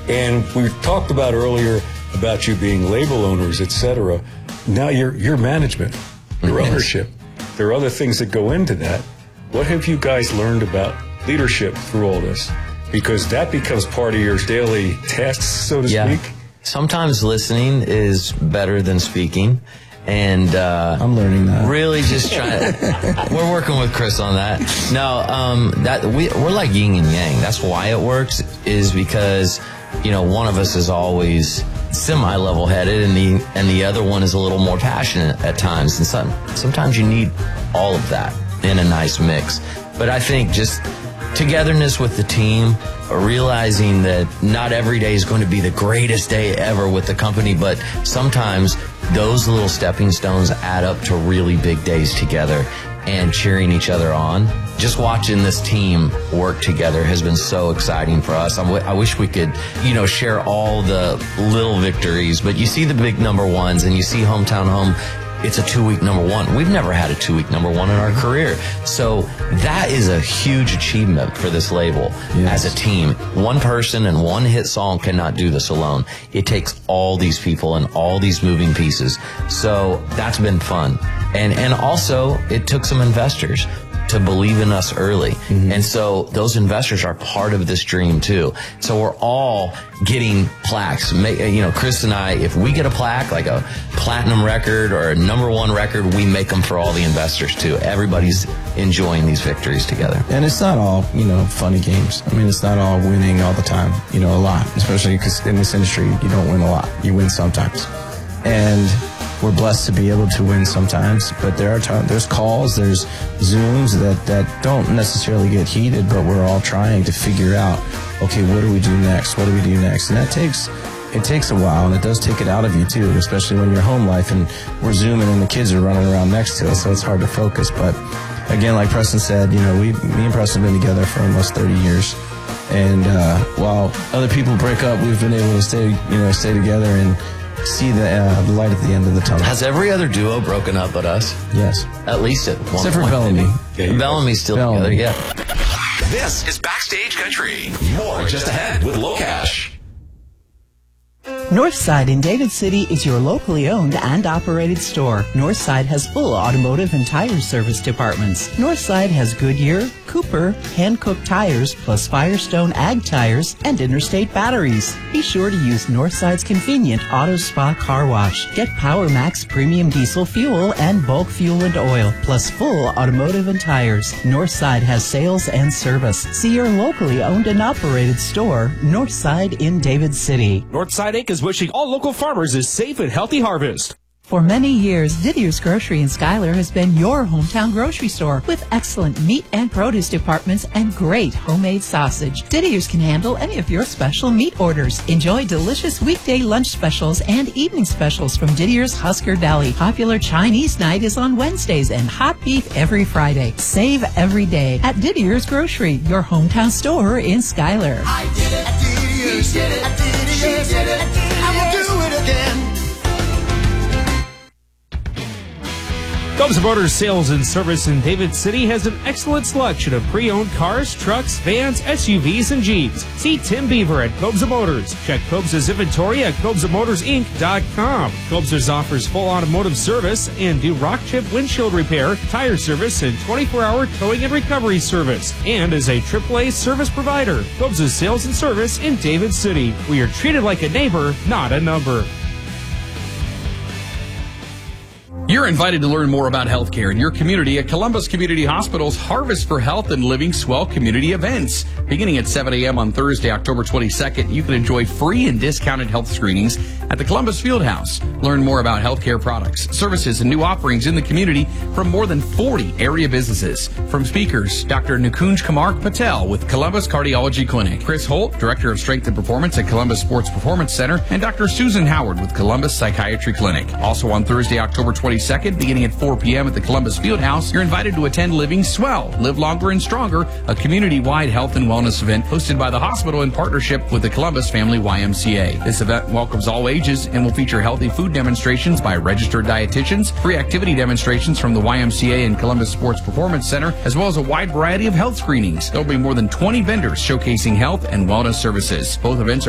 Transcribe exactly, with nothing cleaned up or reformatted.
And we talked about earlier about you being label owners, et cetera. Now you're, you're management, your mm-hmm. ownership. There are other things that go into that. What have you guys learned about leadership through all this? Because that becomes part of your daily tasks, so to yeah. speak. Sometimes listening is better than speaking. And uh, I'm learning that. Really just trying to, we're working with Chris on that. No, um, that we, we're like yin and yang. That's why it works, is because, you know, one of us is always semi-level headed and the and the other one is a little more passionate at times. And some, sometimes you need all of that in a nice mix. But I think just togetherness with the team, realizing that not every day is going to be the greatest day ever with the company, but sometimes those little stepping stones add up to really big days together, and cheering each other on. Just watching this team work together has been so exciting for us. I'm, I wish we could, you know, share all the little victories, but you see the big number ones and you see Hometown Home. It's a two-week number one. We've never had a two-week number one in our career. So that is a huge achievement for this label yes. as a team. One person and one hit song cannot do this alone. It takes all these people and all these moving pieces. So that's been fun. And, and also, it took some investors to believe in us early. Mm-hmm. And so those investors are part of this dream too. So we're all getting plaques. You know, Chris and I, if we get a plaque, like a platinum record or a number one record, we make them for all the investors too. Everybody's enjoying these victories together. And it's not all, you know, funny games. I mean, it's not all winning all the time, you know, a lot, especially because in this industry, you don't win a lot. You win sometimes. And we're blessed to be able to win sometimes, but there are times, there's calls, there's Zooms that, that don't necessarily get heated, but we're all trying to figure out, okay, what do we do next? What do we do next? And that takes, it takes a while, and it does take it out of you too, especially when you're home life and we're Zooming and the kids are running around next to us, so it's hard to focus. But again, like Preston said, you know, we, me and Preston have been together for almost thirty years. And uh, while other people break up, we've been able to stay, you know, stay together and see the, uh, the light at the end of the tunnel. Has every other duo broken up but us? Yes. At least at one Except for point. Bellamy. Yeah, Bellamy's still Bellamy. together, yeah. This is Backstage Country. More just ahead with Locash. Northside in David City is your locally owned and operated store. Northside has full automotive and tire service departments. Northside has Goodyear, Cooper, hand-cooked tires, plus Firestone Ag tires and Interstate batteries. Be sure to use Northside's convenient Auto Spa car wash. Get Power Max premium diesel fuel and bulk fuel and oil, plus full automotive and tires. Northside has sales and service. See your locally owned and operated store, Northside in David City. Northside Incorporated is wishing all local farmers a safe and healthy harvest. For many years, Didier's Grocery in Schuyler has been your hometown grocery store with excellent meat and produce departments and great homemade sausage. Didier's can handle any of your special meat orders. Enjoy delicious weekday lunch specials and evening specials from Didier's Husker Deli. Popular Chinese night is on Wednesdays and hot beef every Friday. Save every day at Didier's Grocery, your hometown store in Schuyler. I did it at Didier's. He did it at Didier's. She did it at Didier's. I will do it again. Cobes Motors Sales and Service in David City has an excellent selection of pre-owned cars, trucks, vans, S U Vs, and Jeeps. See Tim Beaver at Cobes Motors. Check Cobes' inventory at Cobes Motors Inc dot com. Cobes offers full automotive service and do rock chip windshield repair, tire service, and twenty-four hour towing and recovery service. And is a triple A service provider. Cobes' Sales and Service in David City. We are treated like a neighbor, not a number. You're invited to learn more about healthcare in your community at Columbus Community Hospital's Harvest for Health and Living Swell community events. Beginning at seven a.m. on Thursday, October twenty-second, you can enjoy free and discounted health screenings at the Columbus Fieldhouse. Learn more about healthcare products, services, and new offerings in the community from more than forty area businesses. From speakers, Doctor Nikunj Kumar Patel with Columbus Cardiology Clinic, Chris Holt, Director of Strength and Performance at Columbus Sports Performance Center, and Doctor Susan Howard with Columbus Psychiatry Clinic. Also on Thursday, October twenty-second, beginning at four p.m. at the Columbus Fieldhouse, you're invited to attend Living Swell, Live Longer and Stronger, a community-wide health and wellness event hosted by the hospital in partnership with the Columbus Family Y M C A. This event welcomes all ages and will feature healthy food demonstrations by registered dietitians, free activity demonstrations from the Y M C A and Columbus Sports Performance Center, as well as a wide variety of health screenings. There'll be more than twenty vendors showcasing health and wellness services. Both events are